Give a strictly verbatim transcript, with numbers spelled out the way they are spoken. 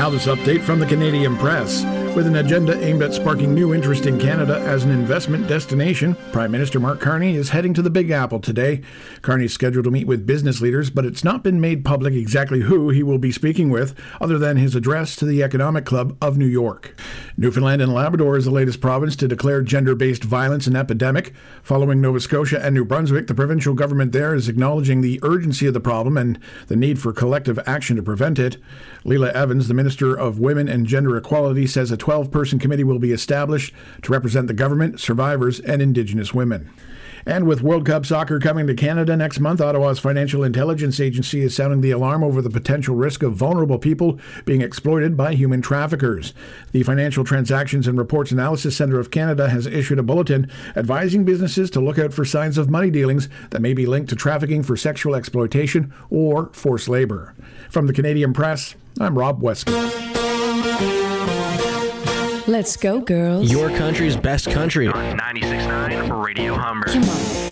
Now this update from the Canadian Press. With an agenda aimed at sparking new interest in Canada as an investment destination, Prime Minister Mark Carney is heading to the Big Apple today. Carney is scheduled to meet with business leaders, but it's not been made public exactly who he will be speaking with, other than his address to the Economic Club of New York. Newfoundland and Labrador is the latest province to declare gender-based violence an epidemic. Following Nova Scotia and New Brunswick, the provincial government there is acknowledging the urgency of the problem and the need for collective action to prevent it. Leela Evans, the Minister of Women and Gender Equality, says a twelve-person committee will be established to represent the government, survivors, and Indigenous women. And with World Cup soccer coming to Canada next month, Ottawa's Financial Intelligence Agency is sounding the alarm over the potential risk of vulnerable people being exploited by human traffickers. The Financial Transactions and Reports Analysis Centre of Canada has issued a bulletin advising businesses to look out for signs of money dealings that may be linked to trafficking for sexual exploitation or forced labour. From the Canadian Press, I'm Rob Westcott. Let's go, girls. Your country's best country. ninety-six point nine Radio Humber. Come on.